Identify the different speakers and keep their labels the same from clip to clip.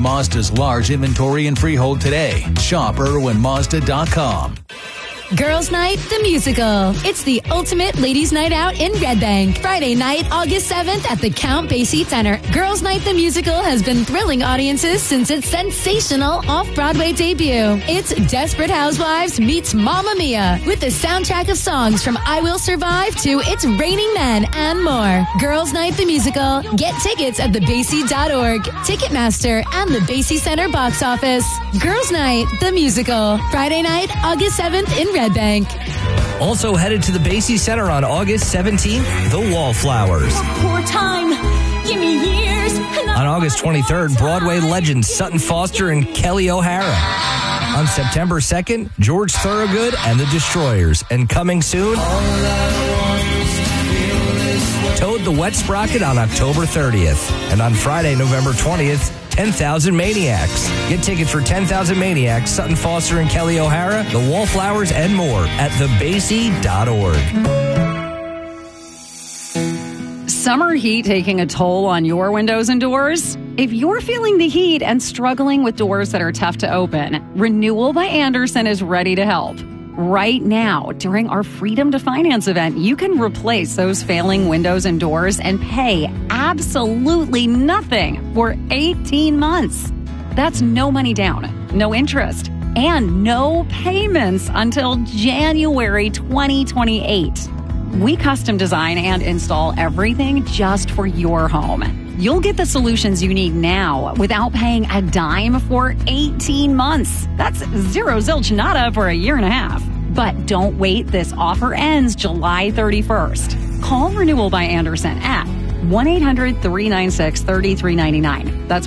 Speaker 1: Mazda's large inventory and freehold today. Shop IrwinMazda.com.
Speaker 2: Girls Night, the musical. It's the ultimate ladies' night out in Red Bank. Friday night, August 7th at the Count Basie Center. Girls Night, the musical has been thrilling audiences since its sensational off-Broadway debut. It's Desperate Housewives meets Mamma Mia with a soundtrack of songs from I Will Survive to It's Raining Men and more. Girls Night, the musical. Get tickets at thebasie.org, Ticketmaster, and the Basie Center box office. Girls Night, the musical. Friday night, August 7th in Red Bank.
Speaker 3: Also headed to the Basie Center on August 17th, The Wallflowers.
Speaker 4: Poor time. Give me years.
Speaker 3: On August 23rd, Broadway legends Sutton Foster and Kelly O'Hara. On September 2nd, George Thorogood and the Destroyers. And coming soon, Toad the Wet Sprocket on October 30th. And on Friday, November 20th, 10,000 Maniacs. Get tickets for 10,000 Maniacs, Sutton Foster and Kelly O'Hara, The Wallflowers, and more at thebasie.org.
Speaker 5: Summer heat taking a toll on your windows and doors? If you're feeling the heat and struggling with doors that are tough to open, Renewal by Andersen is ready to help. Right now, during our Freedom to Finance event, you can replace those failing windows and doors and pay absolutely nothing for 18 months. That's no money down, no interest, and no payments until January 2028. We custom design and install everything just for your home. You'll get the solutions you need now without paying a dime for 18 months. That's zero zilch nada for a year and a half. But don't wait. This offer ends July 31st. Call Renewal by Andersen at 1-800-396-3399. That's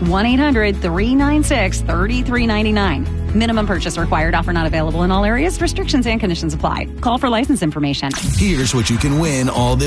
Speaker 5: 1-800-396-3399. Minimum purchase required. Offer not available in all areas. Restrictions and conditions apply. Call for license information.
Speaker 1: Here's what you can win all this